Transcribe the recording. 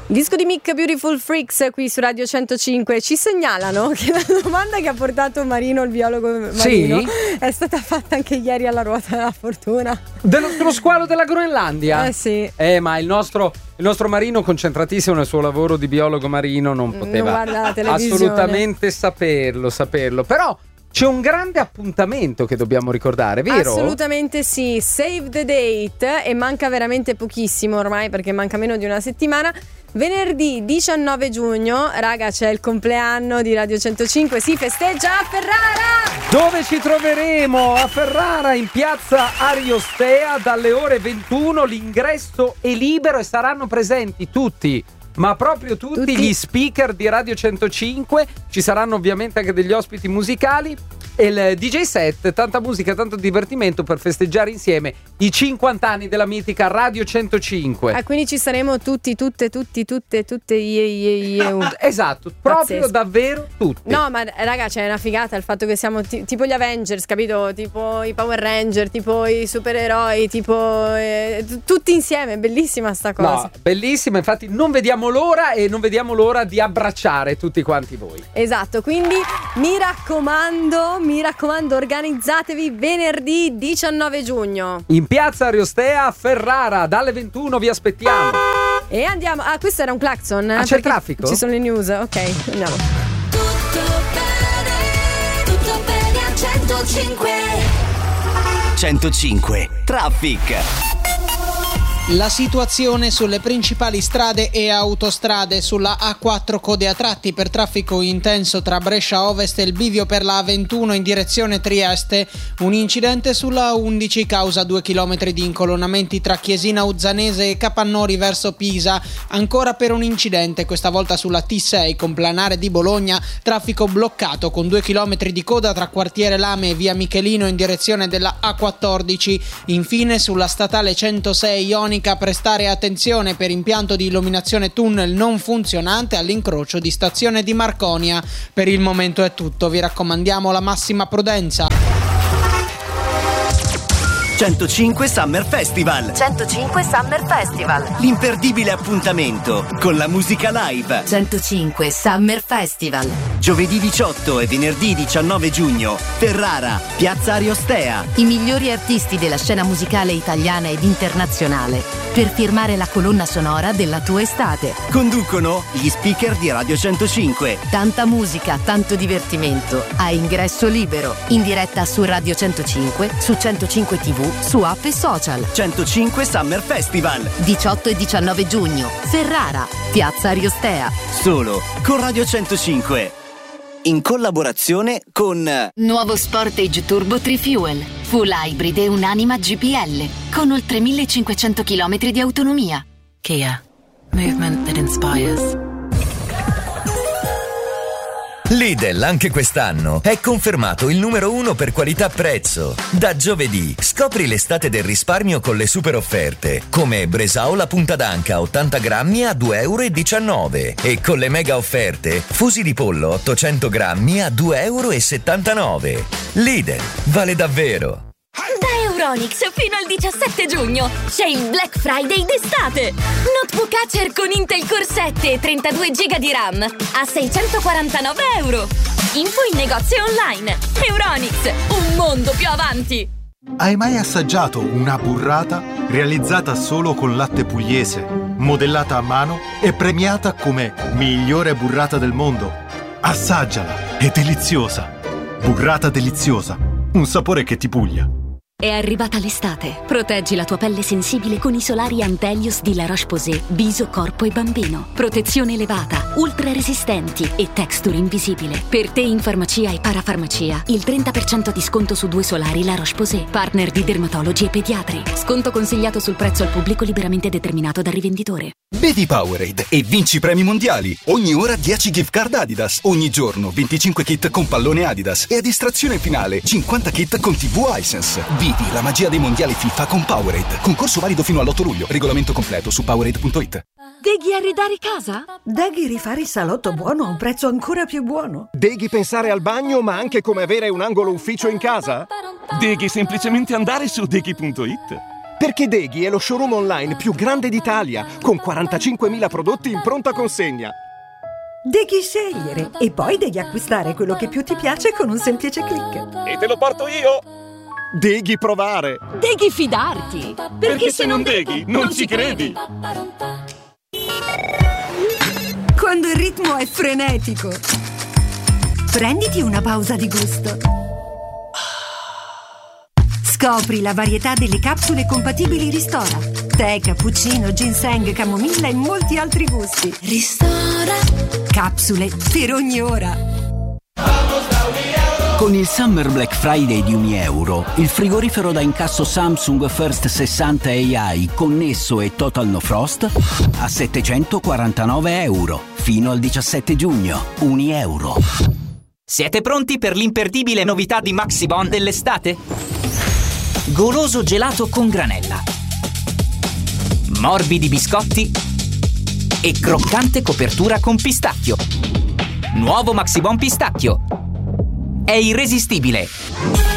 Disco di Mick, Beautiful Freaks, qui su Radio 105. Ci segnalano che la domanda che ha portato Marino, il biologo marino, è stata fatta anche ieri alla Ruota della Fortuna. Dello squalo della Groenlandia? Sì. Ma il nostro Marino, concentratissimo nel suo lavoro di biologo marino, non poteva assolutamente saperlo. Però c'è un grande appuntamento che dobbiamo ricordare, vero? Assolutamente sì, save the date, e manca veramente pochissimo ormai, perché manca meno di una settimana. Venerdì 19 giugno, raga, c'è il compleanno di Radio 105, si festeggia a Ferrara! Dove ci troveremo? A Ferrara, in piazza Ariostea, dalle ore 21. L'ingresso è libero e saranno presenti tutti, ma proprio tutti gli speaker di Radio 105. Ci saranno ovviamente anche degli ospiti musicali e il DJ set, tanta musica, tanto divertimento per festeggiare insieme i 50 anni della mitica Radio 105. Quindi ci saremo tutti. Esatto, proprio pazzesco. Davvero tutti. No, ma raga, c'è una figata il fatto che siamo tipo gli Avengers, capito? Tipo i Power Ranger, tipo i supereroi, tipo tutti insieme, bellissima sta cosa. No, bellissima, infatti non vediamo l'ora di abbracciare tutti quanti voi. Esatto, quindi mi raccomando, organizzatevi venerdì 19 giugno. In piazza Ariostea a Ferrara, dalle 21 vi aspettiamo. E andiamo. Questo era un clacson. C'è il traffico? Ci sono le news, ok, andiamo. Tutto bene a 105. 105 Traffic. La situazione sulle principali strade e autostrade: sulla A4 code a tratti per traffico intenso tra Brescia Ovest e il bivio per la A21 in direzione Trieste. Un incidente sulla A11 causa 2 km di incolonnamenti tra Chiesina Uzzanese e Capannori verso Pisa. Ancora per un incidente, questa volta sulla T6 con Planare di Bologna, traffico bloccato con 2 km di coda tra Quartiere Lame e via Michelino in direzione della A14. Infine sulla statale 106 Ionica, prestare attenzione per impianto di illuminazione tunnel non funzionante all'incrocio di stazione di Marconia. Per il momento è tutto, vi raccomandiamo la massima prudenza. 105 Summer Festival. 105 Summer Festival. L'imperdibile appuntamento con la musica live. 105 Summer Festival. Giovedì 18 e venerdì 19 giugno. Ferrara, piazza Ariostea. I migliori artisti della scena musicale italiana ed internazionale per firmare la colonna sonora della tua estate. Conducono gli speaker di Radio 105. Tanta musica, tanto divertimento a ingresso libero. In diretta su Radio 105, su 105 TV, su app e social. 105 Summer Festival. 18 e 19 giugno. Ferrara, piazza Ariostea. Solo con Radio 105. In collaborazione con Nuovo Sportage Turbo Trifuel, full hybrid e un'anima GPL, con oltre 1500 km di autonomia. Kia, movement that inspires. Lidl anche quest'anno è confermato il numero 1 per qualità-prezzo. Da giovedì scopri l'estate del risparmio con le super offerte, come Bresaola punta d'anca 80 grammi a 2,19 euro e con le mega offerte fusi di pollo 800 grammi a 2,79 euro. Lidl, vale davvero! Da Euronics fino al 17 giugno c'è il Black Friday d'estate. Notebook Acer con Intel Core 7 e 32 GB di RAM a 649 euro. Info in negozio online. Euronics, un mondo più avanti. Hai mai assaggiato una burrata realizzata solo con latte pugliese, modellata a mano e premiata come migliore burrata del mondo? Assaggiala, è deliziosa. Burrata deliziosa, un sapore che ti puglia. È arrivata l'estate. Proteggi la tua pelle sensibile con i solari Antelios di La Roche-Posay, viso, corpo e bambino. Protezione elevata, ultra resistenti e texture invisibile. Per te in farmacia e parafarmacia, il 30% di sconto su 2 solari La Roche-Posay, partner di dermatologi e pediatri. Sconto consigliato sul prezzo al pubblico liberamente determinato dal rivenditore. Bevi Powerade e vinci premi mondiali. Ogni ora 10 gift card Adidas. Ogni giorno 25 kit con pallone Adidas. E a distrazione finale 50 kit con TV Hisense. Vivi la magia dei mondiali FIFA con Powerade. Concorso valido fino all'8 luglio. Regolamento completo su Powerade.it. Deghi arredare casa? Deghi rifare il salotto buono a un prezzo ancora più buono. Deghi pensare al bagno ma anche come avere un angolo ufficio in casa? Deghi semplicemente andare su Deghi.it. Perché Deghi è lo showroom online più grande d'Italia, con 45.000 prodotti in pronta consegna. Devi scegliere e poi devi acquistare quello che più ti piace con un semplice click. E te lo porto io! Deghi provare! Devi fidarti! Perché se non Deghi, non ci credi! Quando il ritmo è frenetico, prenditi una pausa di gusto. Scopri la varietà delle capsule compatibili Ristora. Tè, cappuccino, ginseng, camomilla e molti altri gusti. Ristora. Capsule per ogni ora. Con il Summer Black Friday di €1, il frigorifero da incasso Samsung First 60 AI connesso e Total No Frost a €749 fino al 17 giugno. €1. Siete pronti per l'imperdibile novità di Maxibon dell'estate? Goloso gelato con granella, morbidi biscotti e croccante copertura con pistacchio. Nuovo Maxibon pistacchio. È irresistibile.